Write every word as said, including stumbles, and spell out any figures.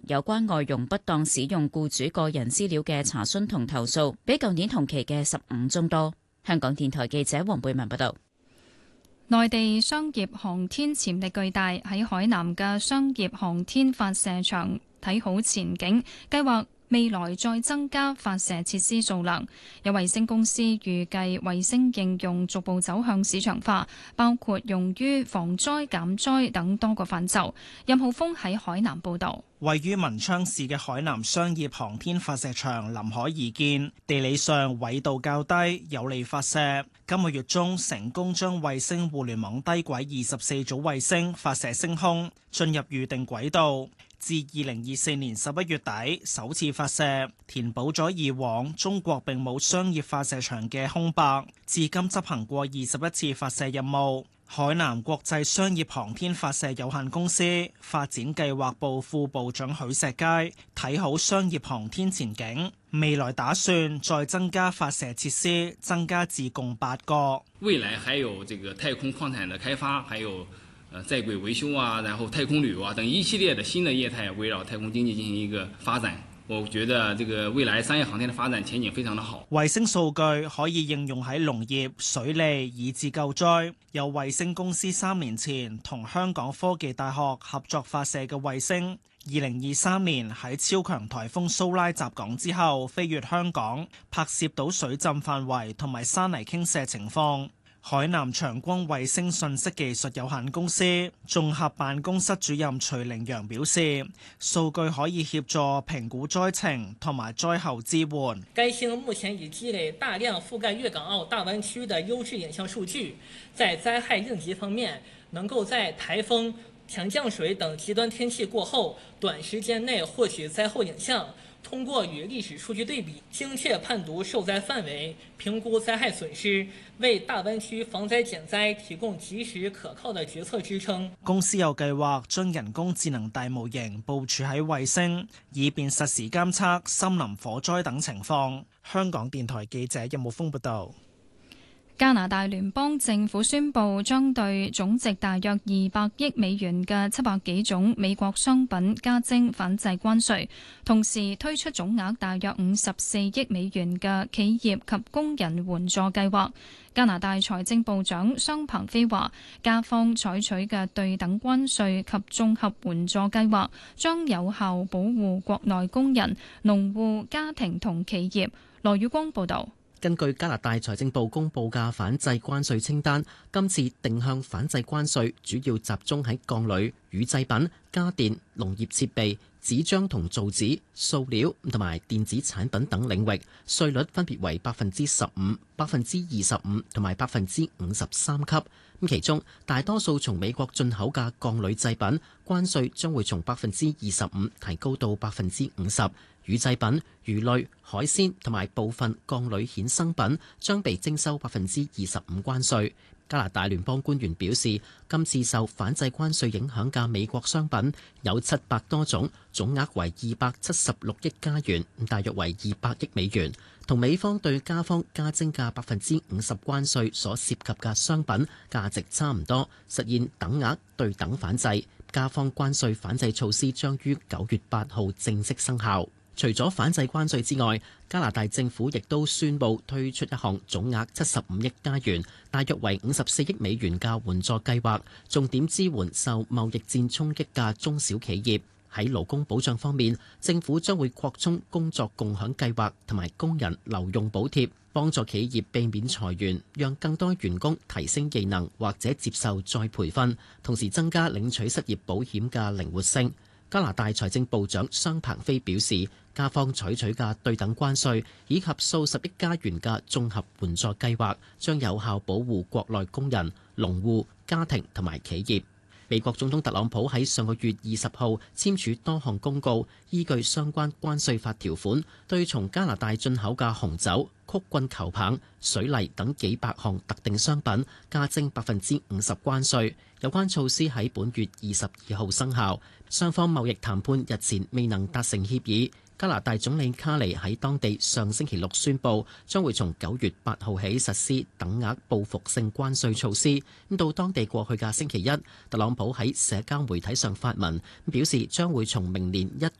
有關外傭不當使用僱主個人資料嘅查詢同投訴，比舊年同期嘅十五宗多。香港電台記者黃貝文報道。 內地商業航天潛力巨大，喺海南嘅商業航天發射場睇好前景，計劃未來再增加發射設施數量。有衛星公司預計衛星應用逐步走向市場化，包括用於防災減災等多個範疇。任浩峰喺海南報導。 位於文昌市嘅海南商業航天發射場臨海而建，地理上緯度較低，有利發射。今個月中成功將衛星互聯網低軌二十四組衛星發射升空，進入預定軌道。至二零二四年十一月底首次發射，填補咗以往中國並冇商業發射場嘅空白。至今執行過二十一次發射任務。海南國際商業航天發射有限公司發展計劃部副部長許石佳睇好商業航天前景，未來打算再增加發射設施，增加至共八個。 未來還有這個太空礦產的開發，還有呃在軌維修啊，然後太空旅遊啊等一系列的新的業態圍繞太空經濟進行一個發展。我覺得這個未來商業航天的發展前景非常的好。 衛星數據可以應用喺農業、水利以至救災。有衛星公司三年前同香港科技大學合作發射嘅衛星，二零二三年喺超強颱風蘇拉襲港之後飛越香港，拍攝到水浸範圍同埋山泥傾瀉情況。海南長光衛星信息技術有限公司綜合辦公室主任徐凌陽表示，數據可以協助評估災情同埋災後支援。 該星目前已積累大量覆蓋粵港澳大灣區的優質影像數據，在災害應急方面，能夠在颱風、強降水等極端天氣過後，短時間內獲取災後影像。通過與歷史數據對比，精確判讀受災範圍，評估災害損失，為大灣區防災減災提供及時可靠的決策支撐。 公司有計劃將人工智能大模型部署喺衛星，以便實時監測森林火災等情況。香港電台記者任武峰報道。 加拿大聯邦政府宣布將對總值大約二百億美元嘅七百幾種美國商品加徵反制關稅，同時推出總額大約五十四億美元嘅企業及工人援助計劃。加拿大財政部長商鵬飛話，加方採取嘅對等關稅及綜合援助計劃將有效保護國內工人、農戶、家庭同企業。羅宇光報導。 根據加拿大財政部公布嘅反制關稅清單，今次定向反制關稅主要集中喺鋼鋁、乳製品、家電、農業設備、紙張同造紙、塑料同埋電子產品等領域，稅率分別為百分之十五、百分之二十五同埋百分之五十三級。咁其中大多數從美國進口嘅鋼鋁製品，關稅將會從百分之二十五提高到百分之五十。乳製品、魚類、海鮮同埋部分鋼鋁衍生品將被徵收百分之二十五關稅。加拿大聯邦官員表示，今次受反制關稅影響嘅美國商品有七百多種，總額為二百七十六億加元，大約為二百億美元，同美方對加方加徵嘅百分之五十關稅所涉及嘅商品價值差唔多，實現等額對等反制。加方關稅反制措施將於九月八號正式生效。除咗反制關稅之外，加拿大政府亦都宣布推出一項總額七十五億加元，大約為五十四億美元嘅援助計劃，重點支援受貿易戰衝擊嘅中小企業。喺勞工保障方面，政府將會擴充工作共享計劃同埋工人留用補貼，幫助企業避免裁員，讓更多員工提升技能或者接受再培訓，同時增加領取失業保險嘅靈活性。加拿大財政部長商鵬飛表示，加方採取嘅對等關稅以及數十億加元嘅綜合援助計劃，將有效保護國內工人、農戶、家庭同埋企業。美國總統特朗普喺上個月二十號簽署多項公告，依據相關關稅法條款，對從加拿大進口嘅紅酒、曲棍球棒、水泥等幾百項特定商品加徵百分之五十關稅。有關措施喺本月二十二號生效。雙方貿易談判日前未能達成協議。加拿大總理卡尼喺當地上星期六宣布，將會從九月八號起實施等額報復性關稅措施。咁到當地過去嘅星期一，特朗普喺社交媒體上發文，表示將會從明年一